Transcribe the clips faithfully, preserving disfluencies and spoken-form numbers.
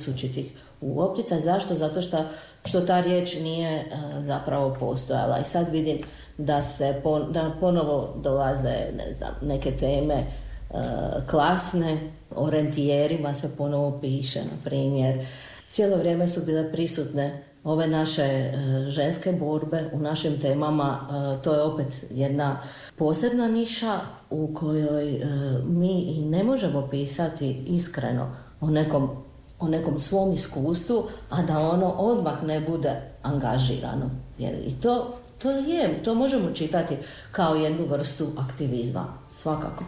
sučitih u opticaj. Zašto? Zato što, što ta riječ nije uh, zapravo postojala. I sad vidim da se pon, da ponovo dolaze, ne znam, neke teme uh, klasne, o rentijerima se ponovo piše, na primjer. Cijelo vrijeme su bile prisutne ove naše e, ženske borbe u našim temama. E, to je opet jedna posebna niša u kojoj e, mi i ne možemo pisati iskreno o nekom, o nekom svom iskustvu, a da ono odmah ne bude angažirano. Jer i to, to je, to možemo čitati kao jednu vrstu aktivizma, svakako.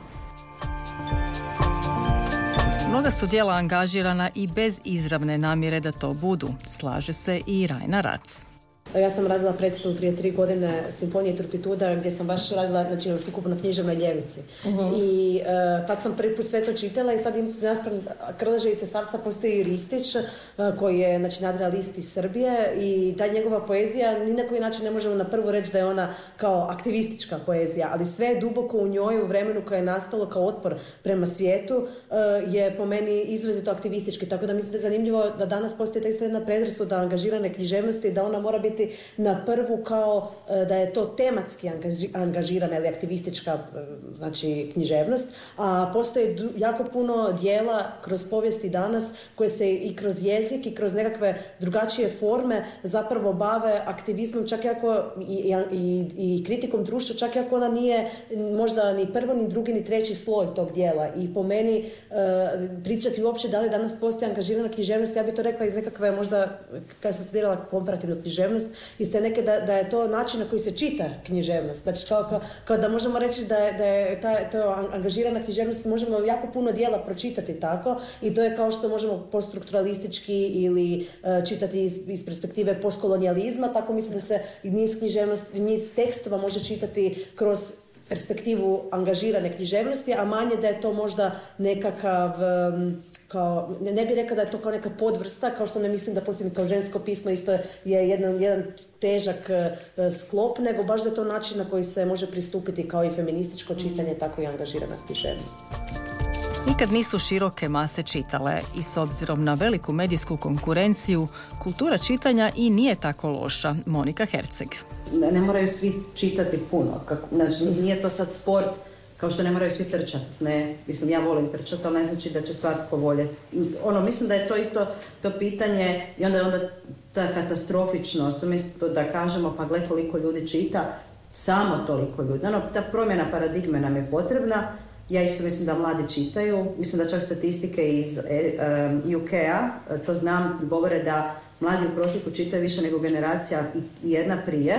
Mnoga su djela angažirana i bez izravne namjere da to budu, slaže se i Rajna Rac. Ja sam radila predstavu prije tri godine Simfonije Turpituda gdje sam baš radila, znači, u ukupno književnoj ljevici. Uh-huh. I uh, tad sam prvi put sve to čitala i sad im naspram Krleževice Sarca postoji Ristić uh, koji je, znači, nadrealist iz Srbije i ta njegova poezija ni na koji način ne možemo na prvu reći da je ona kao aktivistička poezija, ali sve je duboko u njoj u vremenu koje je nastalo kao otpor prema svijetu uh, je po meni izrazito aktivistički, tako da mislim da je zanimljivo da danas postoji ta isto jedna predrasuda angažirane književnosti, da ona mora biti na prvu kao da je to tematski angažirana ili aktivistička, znači, književnost, a postoje jako puno dijela kroz povijesti danas koje se i kroz jezik i kroz nekakve drugačije forme zapravo bave aktivizmom, čak i ako i, i, i kritikom društva, čak i ako ona nije možda ni prvo, ni drugi, ni treći sloj tog dijela. I po meni pričati uopće da li danas postoji angažirana književnost, ja bih to rekla iz nekakve, možda kad sam studirala komparativnu književnost, iz te neke da, da je to način na koji se čita književnost. Znači, kao, kao, kao da možemo reći da je, da je ta, ta angažirana književnost, možemo jako puno dijela pročitati tako i to je kao što možemo poststrukturalistički ili uh, čitati iz, iz perspektive postkolonijalizma, tako mislim da se niz književnosti, niz tekstova može čitati kroz perspektivu angažirane književnosti, a manje da je to možda nekakav um, kao, ne, ne bih rekla da je to kao neka podvrsta, kao što ne mislim da postoji kao žensko pismo isto je jedan, jedan težak uh, sklop, nego baš za to način na koji se može pristupiti kao i feminističko čitanje, tako i angažirana književnost. Nikad nisu široke mase čitale i s obzirom na veliku medijsku konkurenciju, kultura čitanja i nije tako loša. Monika Herceg. Ne, ne moraju svi čitati puno, kako, znači nije to sad sport kao što ne moraju svi trčati, ne, mislim ja volim trčati, ali ne znači da će svatko voljeti. Ono, mislim da je to isto to pitanje i onda je onda ta katastrofičnost, umjesto da kažemo pa gle koliko ljudi čita, samo toliko ljudi. Ono, ta promjena paradigme nam je potrebna. Ja isto mislim da mladi čitaju, mislim da čak statistike iz U K-a, to znam, govore da mladi u prosjeku čitaju više nego generacija i jedna prije.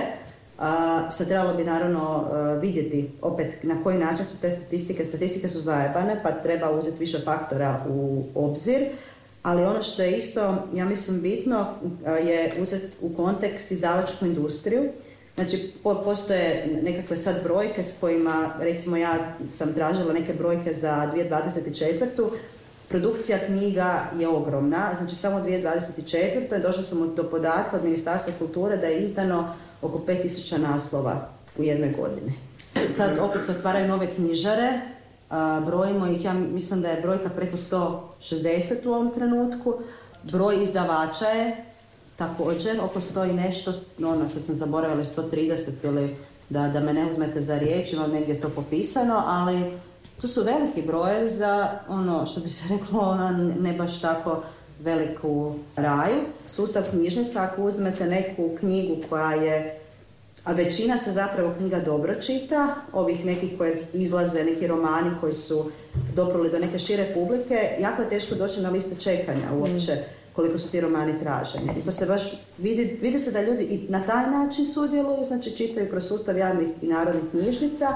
A, sad trebalo bi naravno vidjeti opet na koji način su te statistike, statistike su zajebane pa treba uzeti više faktora u obzir, ali ono što je isto, ja mislim, bitno je uzeti u kontekst izdavačku industriju. Znači, postoje nekakve sad brojke s kojima, recimo ja sam tražila neke brojke za dvije tisuće dvadeset četvrtu. Produkcija knjiga je ogromna, znači samo dvije tisuće dvadeset četvrte. došla sam do podatka od Ministarstva kulture da je izdano oko pet tisuća naslova u jednoj godini. Sad opet se otvaraju nove knjižare, a, brojimo ih, ja mislim da je brojka preko sto šezdeset u ovom trenutku. Broj izdavača je također oko sto i nešto, no sad sam zaboravila sto trideset ili da, da me ne uzmete za riječ, imam negdje to popisano, ali to su veliki brojevi za ono što bi se reklo ono, ne baš tako veliku raju. Sustav knjižnica, ako uzmete neku knjigu koja je, a većina se zapravo knjiga dobro čita, ovih nekih koje izlaze, neki romani koji su doprli do neke šire publike, jako je teško doći na liste čekanja uopće koliko su ti romani traženi. I to se baš vidi, vidi se da ljudi i na taj način sudjeluju, znači čitaju kroz sustav javnih i narodnih knjižnica.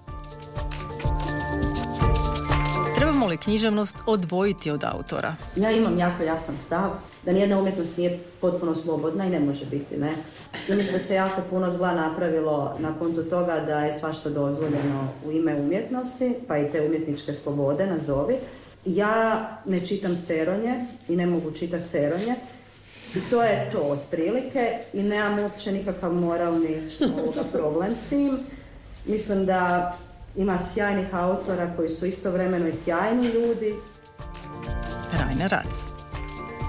Trebamo li književnost odvojiti od autora? Ja imam jako jasan stav da nijedna umjetnost nije potpuno slobodna i ne može biti, ne. I mislim da se jako puno zla napravilo na kontu toga da je svašta dozvoljeno u ime umjetnosti, pa i te umjetničke slobode, nazovi. Ja ne čitam seronje i ne mogu čitati seronje i to je to otprilike i nemam uopće nikakav moralni problem s tim. Mislim da ima sjajnih autora koji su istovremeno i sjajni ljudi. Rajna Rac.